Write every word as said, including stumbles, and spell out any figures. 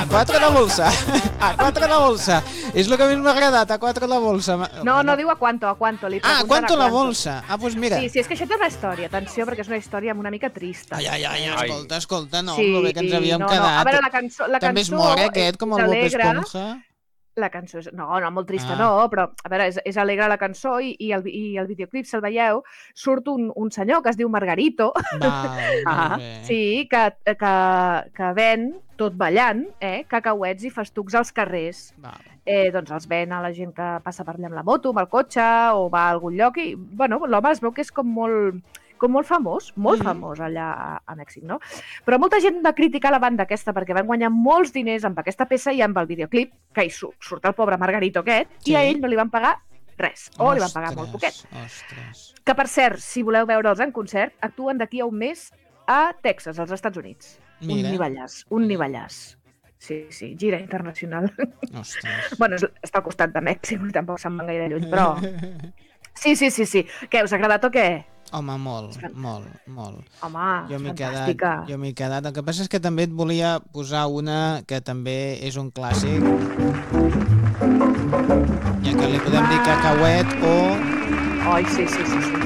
A quatre la bolsa. A quatre la bolsa. És el que més m'ha agradat, a quatre la bolsa. No, no diu a quanto, a quanto. Li Ah, a pregunten quanto la bolsa? Ah, doncs mira. Sí, sí, és que això té una història. Atenció, perquè és una història una mica trista. Ai, ai, ai, escolta, escolta, no, Sí, amb el bé que ens havíem no, no. quedat. A veure, la cançó, la També és cançó mort, aquest, com el Bob alegre. Esponja. La cançó és... No, no, molt trista Ah. no, però, a veure, és, és alegre la cançó i, i, el, i el videoclip, si el veieu, surt un, un senyor que es diu Margarito, Val, ah, molt bé. sí, que, que, que ven, tot ballant, eh, cacauets i festucs als carrers. Val. Eh, doncs els ven a la gent que passa per allà amb la moto, amb el cotxe, o va a algun lloc, i, bueno, l'home es veu que és com molt... com molt famós, molt mm. famós allà a, a Mèxic, no? Però molta gent va criticar la banda aquesta perquè van guanyar molts diners amb aquesta peça i amb el videoclip, que hi surt, surt el pobre Margarito aquest, sí. I a ell no li van pagar res, o ostres, li van pagar molt poquet. Ostres. Que, per cert, si voleu veure'ls en concert, actuen d'aquí a un mes a Texas, als Estats Units. Mira. Un nivellàs, un nivellàs. Sí, sí, gira internacional. Ostres. Bueno, està al costat de Mèxic, tampoc se'n van gaire lluny, però... Sí, sí, sí, sí. Què, us ha agradat o què? Home, molt, molt, molt. Home, jo fantàstica. Quedat, jo m'he quedat. El que passa és que també et volia posar una que també és un clàssic, ja que li podem dir cacauet o... Ai, sí, sí, sí, sí.